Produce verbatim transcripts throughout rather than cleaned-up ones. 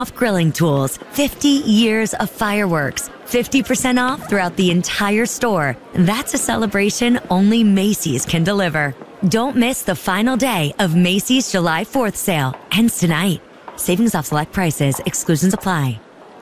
off grilling tools, fifty years of fireworks, fifty percent off throughout the entire store. That's a celebration only Macy's can deliver. Don't miss the final day of Macy's July fourth sale. Ends tonight. Savings off select prices. Exclusions apply.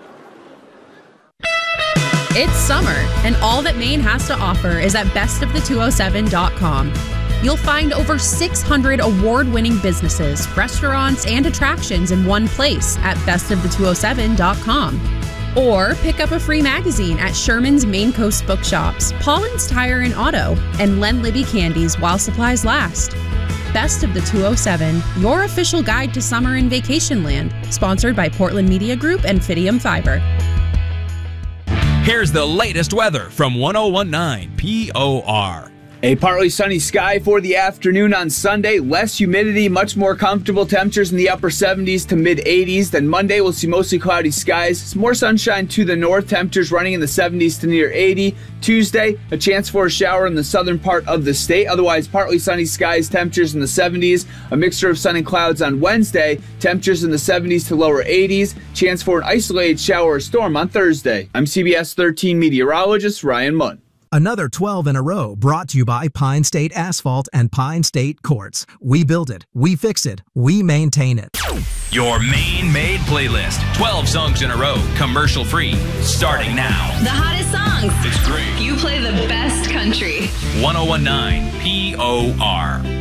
It's summer, and all that Maine has to offer is at best of the two oh seven dot com. You'll find over six hundred award-winning businesses, restaurants, and attractions in one place at best of the two oh seven dot com. Or pick up a free magazine at Sherman's Maine Coast Bookshops, Pauline's Tire and Auto, and Len Libby Candies while supplies last. Best of the two oh seven, your official guide to summer in vacation land. Sponsored by Portland Media Group and Fidium Fiber. Here's the latest weather from one oh one point nine P O R. A partly sunny sky for the afternoon on Sunday. Less humidity, much more comfortable temperatures in the upper seventies to mid eighties. Then Monday, we'll see mostly cloudy skies. Some more sunshine to the north, temperatures running in the seventies to near eighty. Tuesday, a chance for a shower in the southern part of the state. Otherwise, partly sunny skies, temperatures in the seventies. A mixture of sun and clouds on Wednesday, temperatures in the seventies to lower eighties. Chance for an isolated shower or storm on Thursday. I'm C B S thirteen meteorologist Ryan Munn. Another twelve in a row brought to you by Pine State Asphalt and Pine State Quartz. We build it, we fix it, we maintain it. Your Maine-made playlist. twelve songs in a row, commercial-free, starting now. The hottest songs. It's great. You play the best country. one oh one point nine P O R.